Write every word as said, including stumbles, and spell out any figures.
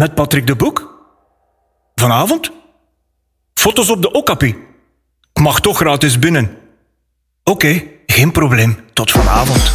Met Patrick de Boek? Vanavond? Foto's op de Okapi. Ik mag toch gratis binnen. Oké, geen probleem. Tot vanavond.